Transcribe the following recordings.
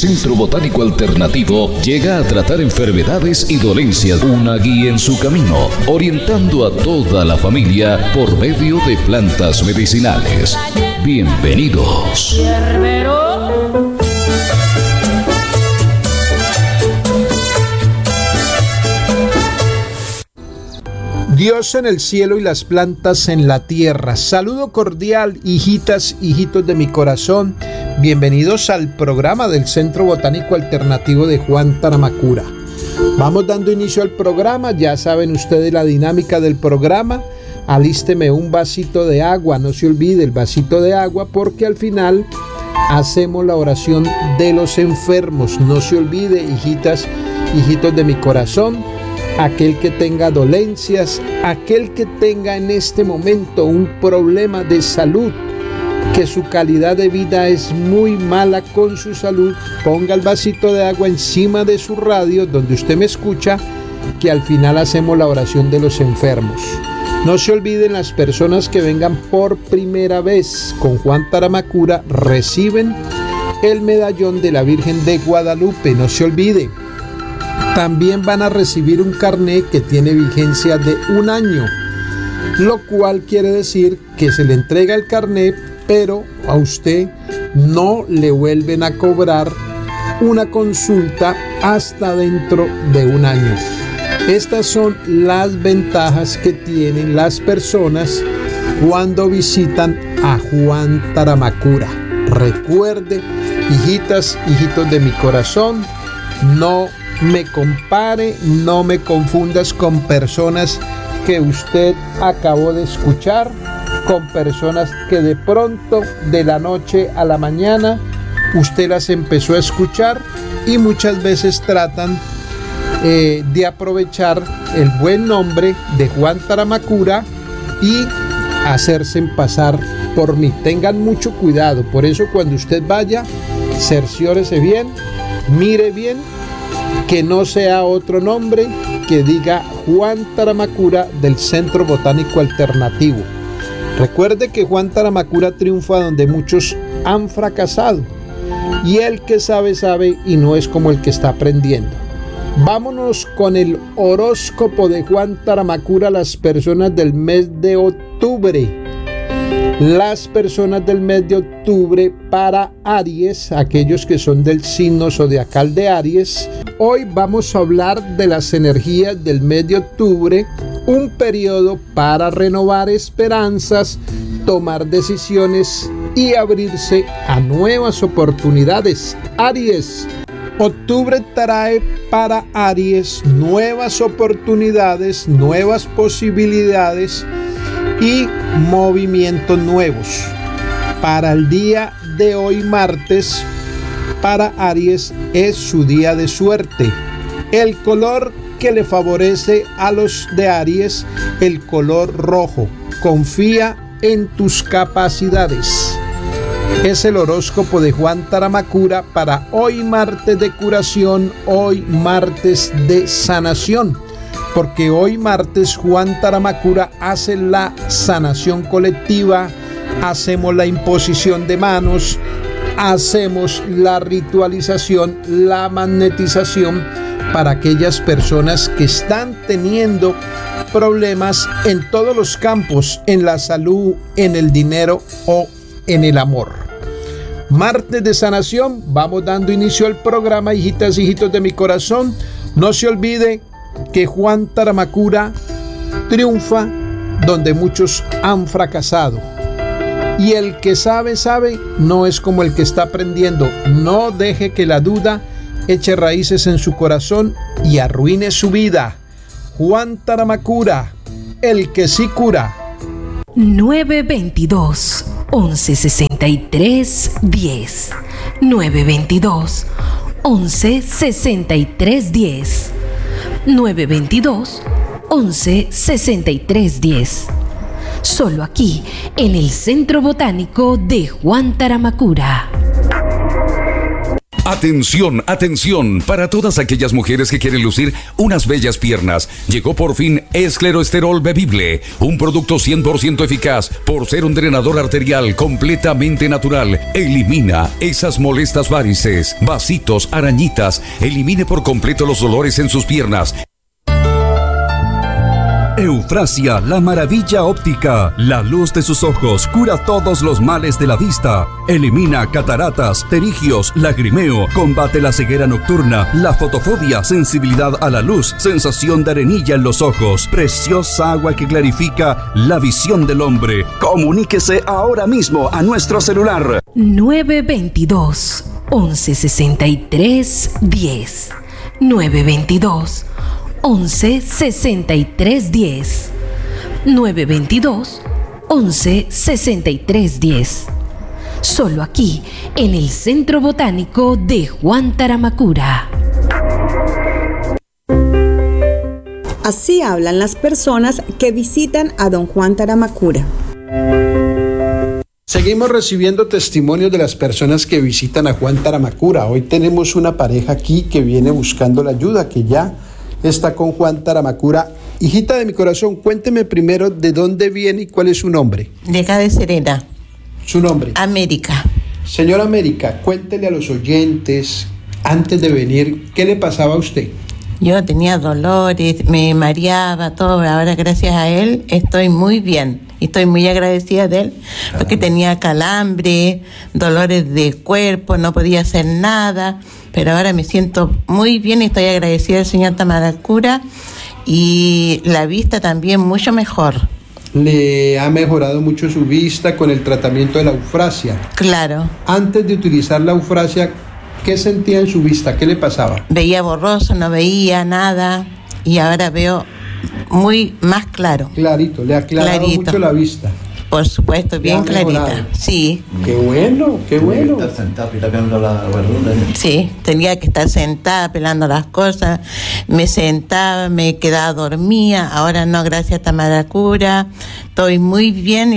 Centro Botánico Alternativo llega a tratar enfermedades y dolencias, una guía en su camino, orientando a toda la familia por medio de plantas medicinales. Bienvenidos. Dios en el cielo y las plantas en la tierra. Saludo cordial, hijitas, hijitos de mi corazón. Bienvenidos al programa del Centro Botánico Alternativo de Juan Taramacura. Vamos dando inicio al programa. Ya saben ustedes la dinámica del programa. Alísteme un vasito de agua. No se olvide el vasito de agua, porque al final hacemos la oración de los enfermos. No se olvide, hijitas, hijitos de mi corazón. Aquel que tenga dolencias, aquel que tenga en este momento un problema de salud, que su calidad de vida es muy mala con su salud, ponga el vasito de agua encima de su radio donde usted me escucha, que al final hacemos la oración de los enfermos. No se olviden, las personas que vengan por primera vez con Juan Taramacura reciben el medallón de la Virgen de Guadalupe. No se olvide. También van a recibir un carnet que tiene vigencia de 1 año, lo cual quiere decir que se le entrega el carnet, pero a usted no le vuelven a cobrar una consulta hasta dentro de 1 año. Estas son las ventajas que tienen las personas cuando visitan a Juan Taramacura. Recuerde, hijitas, hijitos de mi corazón, no me compare, no me confundas con personas que usted acabó de escuchar, con personas que de pronto, de la noche a la mañana, usted las empezó a escuchar y muchas veces tratan de aprovechar el buen nombre de Juan Taramacura y hacerse pasar por mí. Tengan mucho cuidado. Por eso, cuando usted vaya, cerciórese bien, mire bien, que no sea otro nombre, que diga Juan Taramacura del Centro Botánico Alternativo. Recuerde que Juan Taramacura triunfa donde muchos han fracasado, y el que sabe, sabe, y no es como el que está aprendiendo. Vámonos con el horóscopo de Juan Taramacura, las personas del mes de octubre. Las personas del mes de octubre para Aries, aquellos que son del signo zodiacal de Aries. Hoy vamos a hablar de las energías del mes de octubre, un periodo para renovar esperanzas, tomar decisiones y abrirse a nuevas oportunidades. Aries, octubre trae para Aries nuevas oportunidades, nuevas posibilidades y movimientos nuevos. Para el día de hoy, martes, para Aries es su día de suerte. El color que le favorece a los de Aries, el color rojo. Confía en tus capacidades. Es el horóscopo de Juan Taramacura para hoy, martes de curación, hoy martes de sanación. Porque hoy martes Juan Taramacura hace la sanación colectiva, hacemos la imposición de manos, hacemos la ritualización, la magnetización para aquellas personas que están teniendo problemas en todos los campos, en la salud, en el dinero o en el amor. Martes de sanación, vamos dando inicio al programa, hijitas, hijitos de mi corazón. No se olvide que Juan Taramacura triunfa donde muchos han fracasado. Y el que sabe, sabe, no es como el que está aprendiendo. No deje que la duda eche raíces en su corazón y arruine su vida. Juan Taramacura, el que sí cura. 922 1163 10 922 1163 10 922 1163 10. Solo aquí, en el Centro Botánico de Juan Taramacura. Atención, atención, para todas aquellas mujeres que quieren lucir unas bellas piernas. Llegó por fin Escleroesterol Bebible, un producto 100% eficaz por ser un drenador arterial completamente natural. Elimina esas molestas varices, vasitos, arañitas. Elimine por completo los dolores en sus piernas. Eufrasia, la maravilla óptica. La luz de sus ojos cura todos los males de la vista. Elimina cataratas, pterigios, lagrimeo. Combate la ceguera nocturna, la fotofobia, sensibilidad a la luz, sensación de arenilla en los ojos. Preciosa agua que clarifica la visión del hombre. Comuníquese ahora mismo a nuestro celular. 922 1163 10. 922 11 63 10. 922 11 63 10. Solo aquí, en el Centro Botánico de Juan Taramacura. Así hablan las personas que visitan a don Juan Taramacura. Seguimos recibiendo testimonios de las personas que visitan a Juan Taramacura. Hoy tenemos una pareja aquí que viene buscando la ayuda, que ya está con Juan Taramacura. Hijita de mi corazón, cuénteme primero de dónde viene y cuál es su nombre. De acá de Serena. ¿Su nombre? América. Señora América, cuéntele a los oyentes, antes de venir, ¿qué le pasaba a usted? Yo tenía dolores, me mareaba, todo. Ahora, gracias a él, estoy muy bien. Y estoy muy agradecida de él, porque tenía calambre, dolores de cuerpo, no podía hacer nada. Pero ahora me siento muy bien y estoy agradecida al señor Taramacura. Y la vista también mucho mejor. ¿Le ha mejorado mucho su vista con el tratamiento de la eufrasia? Claro. Antes de utilizar la eufrasia, ¿qué sentía en su vista? ¿Qué le pasaba? Veía borroso, no veía nada. Y ahora veo muy más claro. Clarito, le ha aclarado mucho la vista. Por supuesto, bien clarita. Sí. Qué bueno, qué bueno. Tenía que estar sentada pelando la verdura. Sí, tenía que estar sentada pelando las cosas. Me sentaba, me quedaba dormida. Ahora no, gracias a Taramacura. Estoy muy bien y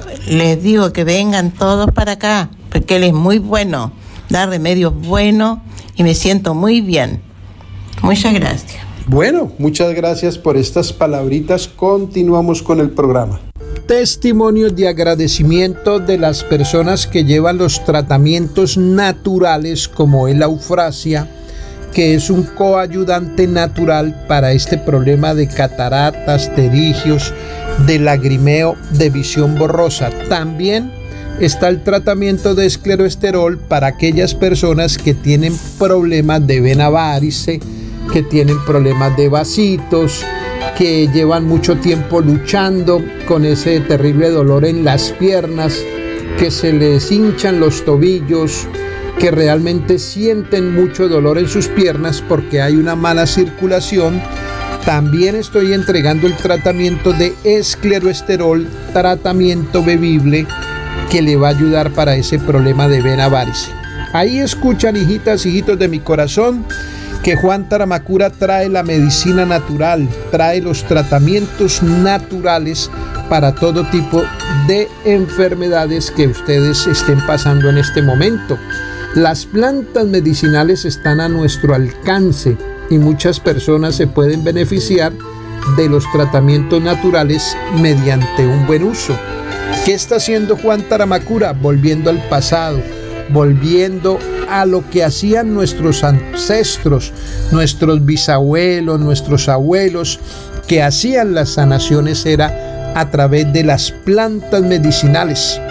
les digo que vengan todos para acá, porque él es muy bueno, da remedios buenos y me siento muy bien. Muchas gracias. Bueno, muchas gracias por estas palabritas. Continuamos con el programa. Testimonios de agradecimiento de las personas que llevan los tratamientos naturales como el eufrasia, que es un coayudante natural para este problema de cataratas, pterigios, de lagrimeo, de visión borrosa. También está el tratamiento de escleroesterol para aquellas personas que tienen problemas de vena varice, que tienen problemas de vasitos, que llevan mucho tiempo luchando con ese terrible dolor en las piernas, que se les hinchan los tobillos, que realmente sienten mucho dolor en sus piernas porque hay una mala circulación. También estoy entregando el tratamiento de escleroesterol, tratamiento bebible, que le va a ayudar para ese problema de vena varice. Ahí escuchan, hijitas, hijitos de mi corazón, que Juan Taramacura trae la medicina natural, trae los tratamientos naturales para todo tipo de enfermedades que ustedes estén pasando en este momento. Las plantas medicinales están a nuestro alcance y muchas personas se pueden beneficiar de los tratamientos naturales mediante un buen uso. ¿Qué está haciendo Juan Taramacura? Volviendo al pasado, volviendo a lo que hacían nuestros ancestros, nuestros bisabuelos, nuestros abuelos, que hacían las sanaciones era a través de las plantas medicinales,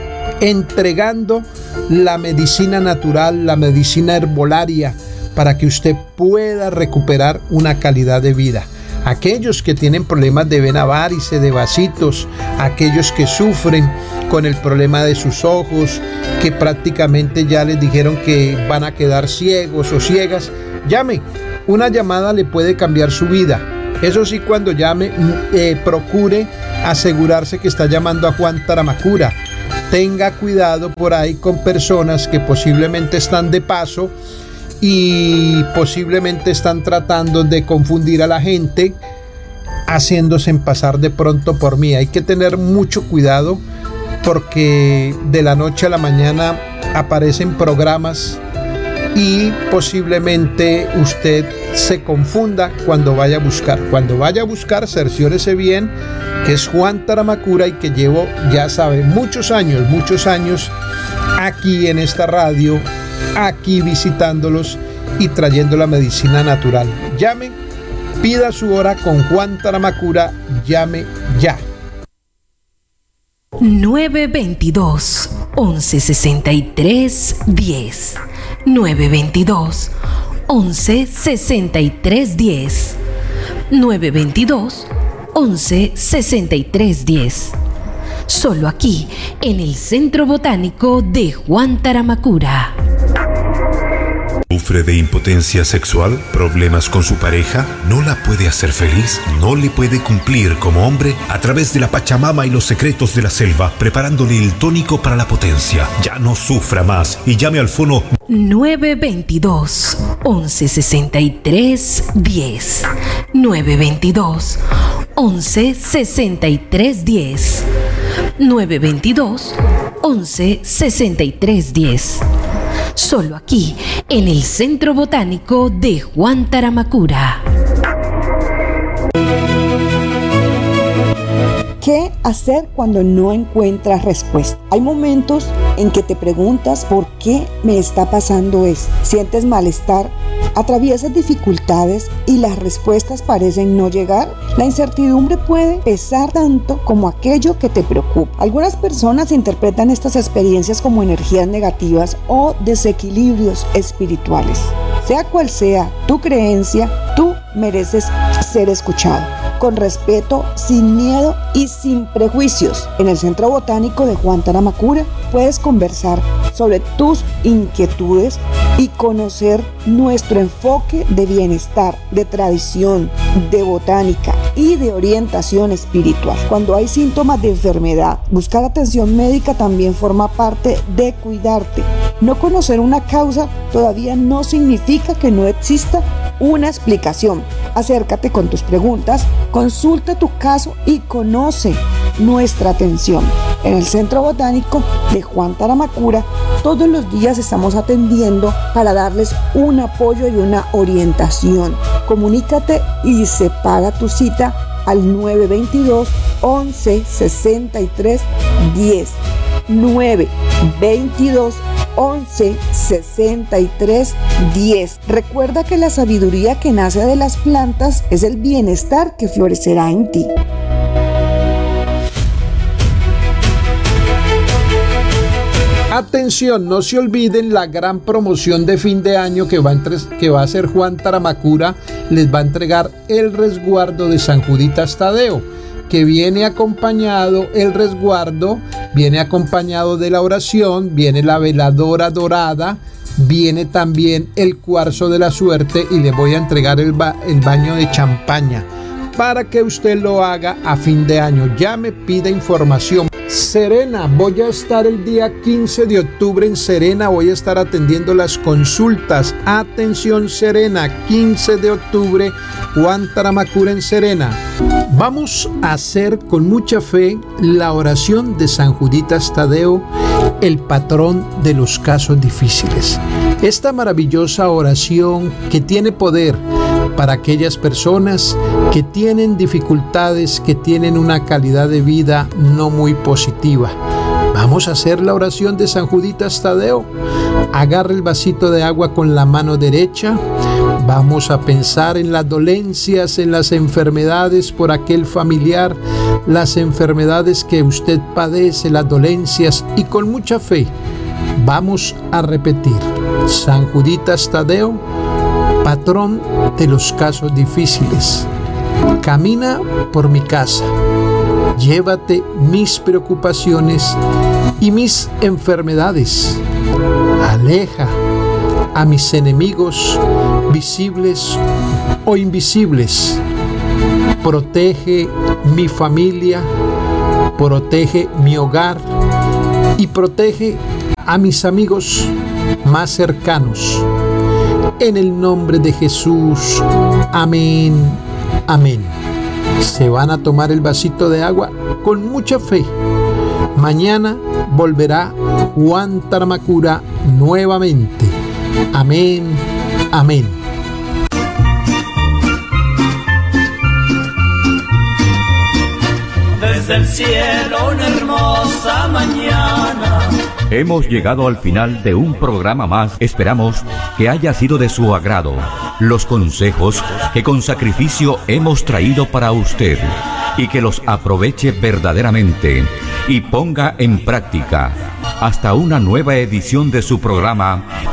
entregando la medicina natural, la medicina herbolaria, para que usted pueda recuperar una calidad de vida. Aquellos que tienen problemas de vena varice, de vasitos, aquellos que sufren con el problema de sus ojos, que prácticamente ya les dijeron que van a quedar ciegos o ciegas, llame. Una llamada le puede cambiar su vida. Eso sí, cuando llame, procure asegurarse que está llamando a Juan Taramacura. Tenga cuidado por ahí con personas que posiblemente están de paso y posiblemente están tratando de confundir a la gente, haciéndose pasar de pronto por mí. Hay que tener mucho cuidado porque de la noche a la mañana aparecen programas y posiblemente usted se confunda cuando vaya a buscar. Cuando vaya a buscar, cerciórese bien que es Juan Taramacura y que llevo, ya sabe, muchos años aquí en esta radio, aquí visitándolos y trayendo la medicina natural. Llame, pida su hora con Juan Taramacura, llame ya. 922 1163 10. 922 1163 10. 922 1163 10. Solo aquí, en el Centro Botánico de Juan Taramacura. ¿Sufre de impotencia sexual? ¿Problemas con su pareja? ¿No la puede hacer feliz? ¿No le puede cumplir como hombre? A través de la Pachamama y los secretos de la selva, preparándole el tónico para la potencia. Ya no sufra más y llame al fono 922 1163 10. 922 1163 10. 922 1163 10. Solo aquí, en el Centro Botánico de Juan Taramacura. ¿Qué hacer cuando no encuentras respuesta? Hay momentos en que te preguntas ¿por qué me está pasando esto? Sientes malestar, atraviesas dificultades y las respuestas parecen no llegar. La incertidumbre puede pesar tanto como aquello que te preocupa. Algunas personas interpretan estas experiencias como energías negativas o desequilibrios espirituales. Sea cual sea tu creencia, tú mereces ser escuchado con respeto, sin miedo y sin prejuicios. En el Centro Botánico de Juan Taramacura puedes conversar sobre tus inquietudes y conocer nuestro enfoque de bienestar, de tradición, de botánica y de orientación espiritual. Cuando hay síntomas de enfermedad, buscar atención médica también forma parte de cuidarte. No conocer una causa todavía no significa que no exista una explicación. Acércate con tus preguntas, consulta tu caso y conoce nuestra atención. En el Centro Botánico de Juan Taramacura, todos los días estamos atendiendo para darles un apoyo y una orientación. Comunícate y separa tu cita al 922 11 63 10. 922 11 63 10. Recuerda que la sabiduría que nace de las plantas es el bienestar que florecerá en ti. Atención, no se olviden la gran promoción de fin de año que va a hacer Juan Taramacura. Les va a entregar el resguardo de San Juditas Tadeo, que viene acompañado, el resguardo viene acompañado de la oración, viene la veladora dorada, viene también el cuarzo de la suerte y le voy a entregar el baño de champaña para que usted lo haga a fin de año. Ya me pide información. Serena, voy a estar el día 15 de octubre en Serena, voy a estar atendiendo las consultas. Atención Serena, 15 de octubre, Juan Taramacura en Serena. Vamos a hacer con mucha fe la oración de San Juditas Tadeo, el patrón de los casos difíciles. Esta maravillosa oración que tiene poder para aquellas personas que tienen dificultades, que tienen una calidad de vida no muy positiva. Vamos a hacer la oración de San Juditas Tadeo. Agarre el vasito de agua con la mano derecha. Vamos a pensar en las dolencias, en las enfermedades por aquel familiar, las enfermedades que usted padece, las dolencias, y con mucha fe vamos a repetir: San Juditas Tadeo, patrón de los casos difíciles, camina por mi casa, llévate mis preocupaciones y mis enfermedades, aleja a mis enemigos visibles o invisibles, protege mi familia, protege mi hogar y protege a mis amigos más cercanos. En el nombre de Jesús, amén, amén. Se van a tomar el vasito de agua con mucha fe. Mañana volverá Juan Taramacura nuevamente Amén. Amén. Desde el cielo una hermosa mañana. Hemos llegado al final de un programa más. Esperamos que haya sido de su agrado los consejos que con sacrificio hemos traído para usted y que los aproveche verdaderamente y ponga en práctica. Hasta una nueva edición de su programa